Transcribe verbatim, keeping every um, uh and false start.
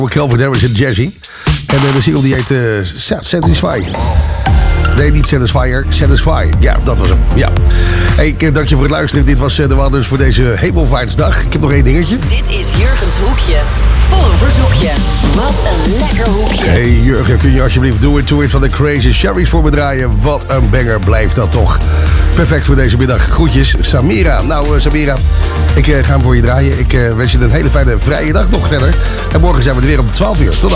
Calvin Harris en Jazzy. En uh, de single die heet uh, Satisfy. Nee, niet Satisfyer, Satisfy. Ja, dat was hem. Ja. Hey, ik dank je voor het luisteren. Dit was uh, de Wanderers voor deze Hemelvaartsdag. Ik heb nog één dingetje. Dit is Jurgens Hoekje. Voor een verzoekje. Wat een lekker hoekje. Hey Jurgen, kun je alsjeblieft Do It To It van de Crazy Sherry's voor me draaien? Wat een banger blijft dat toch. Perfect voor deze middag. Groetjes, Samira. Nou, uh, Samira, ik uh, ga hem voor je draaien. Ik uh, wens je een hele fijne vrije dag nog verder. En morgen zijn we er weer om twaalf uur. Tot dan.